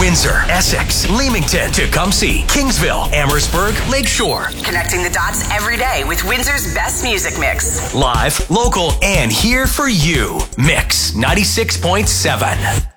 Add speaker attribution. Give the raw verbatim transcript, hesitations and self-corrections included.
Speaker 1: Windsor, Essex, Leamington, Tecumseh, Kingsville, Amherstburg, Lakeshore.
Speaker 2: Connecting the dots every day with Windsor's best music mix.
Speaker 1: Live, local, and here for you. Mix ninety-six point seven.